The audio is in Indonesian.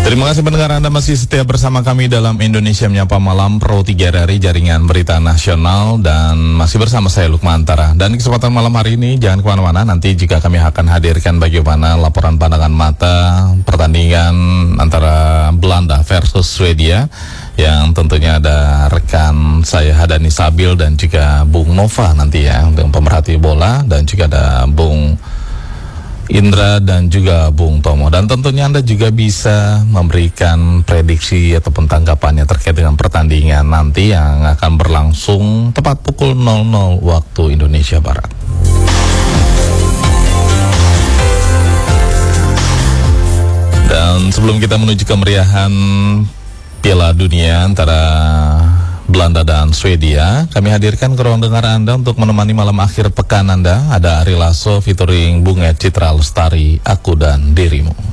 Terima kasih pendengar, Anda masih setia bersama kami dalam Indonesia Menyapa Malam Pro 3 dari Jaringan Berita Nasional, dan masih bersama saya Lukman Antara. Dan di kesempatan malam hari ini jangan kemana-mana, nanti juga kami akan hadirkan bagaimana laporan pandangan mata pertandingan antara Belanda versus Swedia, yang tentunya ada rekan saya Hadani Sabil dan juga Bung Nova nanti ya, dengan pemerhati bola, dan juga ada Bung Indra dan juga Bung Tomo. Dan tentunya Anda juga bisa memberikan prediksi ataupun tanggapannya terkait dengan pertandingan nanti yang akan berlangsung tepat pukul 00 waktu Indonesia Barat. Dan sebelum kita menuju kemeriahan Piala Dunia antara Belanda dan Swedia, kami hadirkan ke ruang dengar Anda untuk menemani malam akhir pekan Anda. Ada Ari Lasso featuring Bunga Citra Lestari, Aku dan Dirimu.